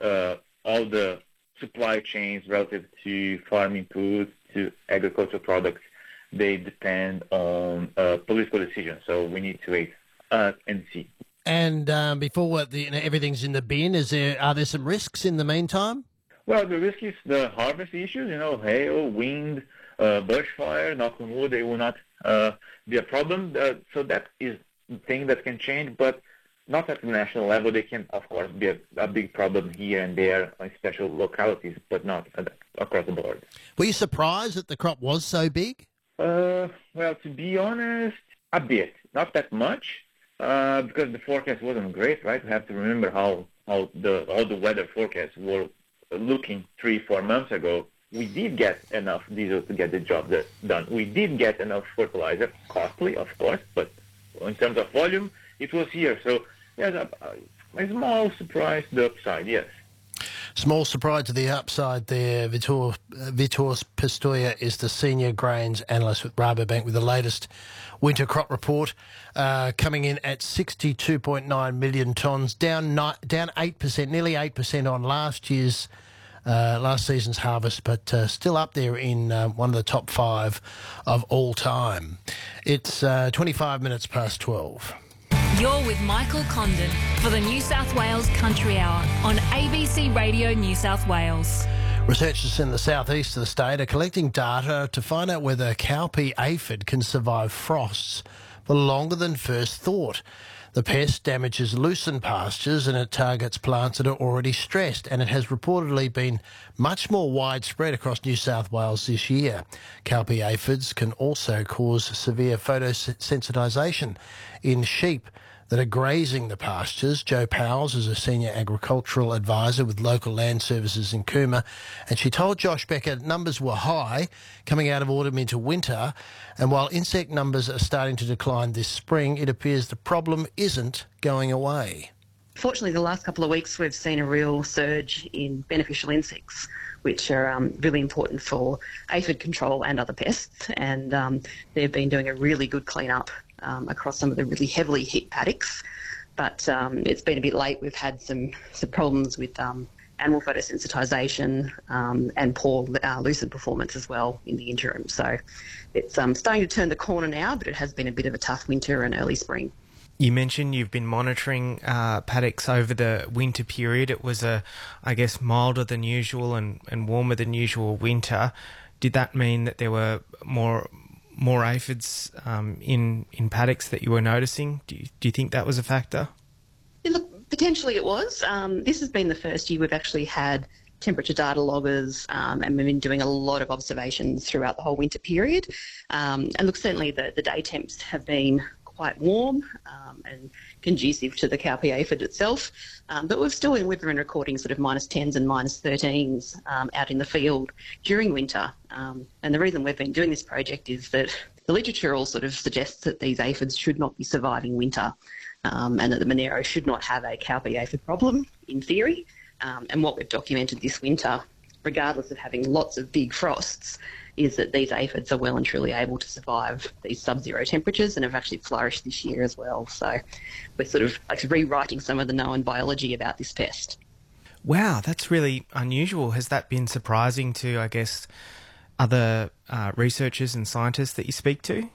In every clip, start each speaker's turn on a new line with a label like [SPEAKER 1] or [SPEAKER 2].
[SPEAKER 1] all the supply chains relative to farming foods, to agricultural products, they depend on political decisions. So we need to wait and see.
[SPEAKER 2] And before everything's in the bin, are there some risks in the meantime?
[SPEAKER 1] Well, the risk is the harvest issues, hail, wind, bushfire, knock on wood, they will not be a problem. So that is the thing that can change, but not at the national level. They can, of course, be a big problem here and there in special localities, but not across the board.
[SPEAKER 2] Were you surprised that the crop was so big?
[SPEAKER 1] Well, to be honest, a bit. Not that much, because the forecast wasn't great, right? We have to remember how all the weather forecasts were looking 3-4 months ago. We did get enough diesel to get the job done. We did get enough fertilizer, costly, of course, but in terms of volume, it was here. So, yes, a small surprise to the upside, yes.
[SPEAKER 2] Small surprise to the upside there. Vitor Pistoia is the senior grains analyst with Rabobank with the latest winter crop report, coming in at 62.9 million tonnes, down 8%, nearly 8% on last season's harvest, but still up there in one of the top 5 of all time. It's 25 minutes past 12.
[SPEAKER 3] You're with Michael Condon for the New South Wales Country Hour on ABC Radio New South Wales.
[SPEAKER 2] Researchers in the southeast of the state are collecting data to find out whether cowpea aphid can survive frosts for longer than first thought. The pest damages lucerne pastures and it targets plants that are already stressed, and it has reportedly been much more widespread across New South Wales this year. Cowpea aphids can also cause severe photosensitisation in sheep that are grazing the pastures. Joe Powles is a senior agricultural advisor with Local Land Services in Cooma, and she told Josh Becker numbers were high coming out of autumn into winter, and while insect numbers are starting to decline this spring, it appears the problem isn't going away.
[SPEAKER 4] Fortunately, the last couple of weeks we've seen a real surge in beneficial insects, which are really important for aphid control and other pests, and they've been doing a really good clean-up across some of the really heavily hit paddocks, but it's been a bit late. We've had some problems with animal photosensitisation and poor lucerne performance as well in the interim. So it's starting to turn the corner now, but it has been a bit of a tough winter and early spring.
[SPEAKER 5] You mentioned you've been monitoring paddocks over the winter period. It was milder than usual and warmer than usual winter. Did that mean that there were more aphids in paddocks that you were noticing? Do you think that was a factor?
[SPEAKER 4] Yeah, look, potentially it was. This has been the first year we've actually had temperature data loggers, and we've been doing a lot of observations throughout the whole winter period. And look, certainly the day temps have been quite warm and conducive to the cowpea aphid itself. But we've been recording sort of -10s and -13s out in the field during winter. And the reason we've been doing this project is that the literature all sort of suggests that these aphids should not be surviving winter, and that the Monero should not have a cowpea aphid problem in theory. And what we've documented this winter, regardless of having lots of big frosts, is that these aphids are well and truly able to survive these sub-zero temperatures and have actually flourished this year as well. So we're sort of rewriting some of the known biology about this pest.
[SPEAKER 5] Wow, that's really unusual. Has that been surprising to, other researchers and scientists that you speak to?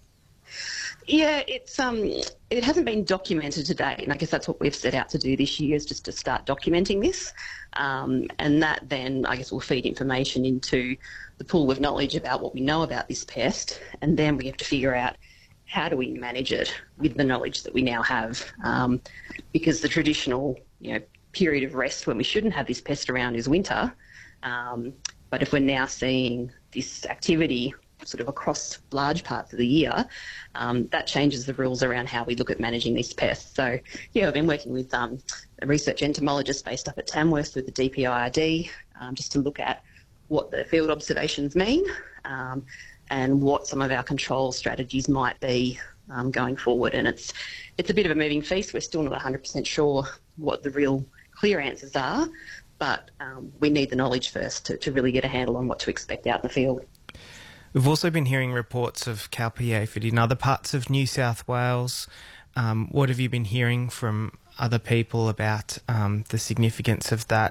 [SPEAKER 4] Yeah, it hasn't been documented to date, and I guess that's what we've set out to do this year, is just to start documenting this, and that then will feed information into the pool of knowledge about what we know about this pest, and then we have to figure out how do we manage it with the knowledge that we now have, because the traditional period of rest when we shouldn't have this pest around is winter, but if we're now seeing this activity sort of across large parts of the year, that changes the rules around how we look at managing these pests. So, I've been working with a research entomologist based up at Tamworth with the DPIRD, just to look at what the field observations mean and what some of our control strategies might be going forward. And it's a bit of a moving feast. We're still not 100% sure what the real clear answers are, but we need the knowledge first to really get a handle on what to expect out in the field.
[SPEAKER 5] We've also been hearing reports of cowpea aphid in other parts of New South Wales. What have you been hearing from other people about the significance of that